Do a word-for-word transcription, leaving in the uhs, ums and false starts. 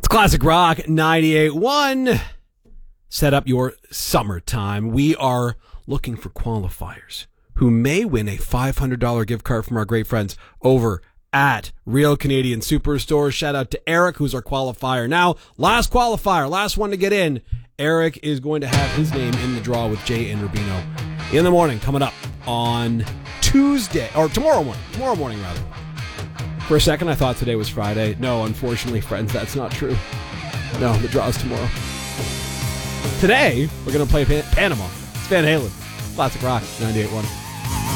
Classic Rock ninety-eight point one. Set up your summertime. We are looking for qualifiers who may win a five hundred dollars gift card from our great friends over at Real Canadian Superstore. Shout out to Eric, who's our qualifier now. Last qualifier, last one to get in. Eric is going to have his name in the draw with Jay and Rubino in the morning, coming up on Tuesday, or tomorrow morning, tomorrow morning rather. For a second, I thought today was Friday. No, unfortunately, friends, that's not true. No, the draw's tomorrow. Today, we're going to play Pan- Panama. It's Van Halen. Classic Rock ninety-eight point one.